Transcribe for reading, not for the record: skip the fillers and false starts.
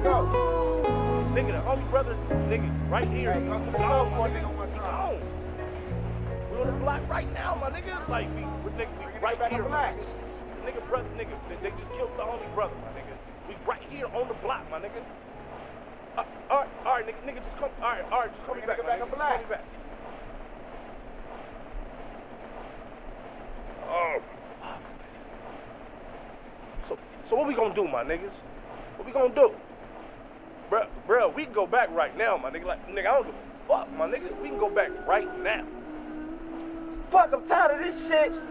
Nigga, the only brother, nigga, right here. Hey, come to the club for a nigga one He time. gone. We on the block right now, my nigga. Like, we right here. Black. Nigga, brother, nigga, they just killed the only brother, my nigga. We right here on the block, my nigga. All right, nigga, just come. All right, just call me back. Back up black. Call me back. Oh. So what we gonna do, my niggas? What we gonna do? Bruh, we can go back right now, my nigga. Like, nigga, I don't give a fuck, my nigga. We can go back right now. Fuck, I'm tired of this shit.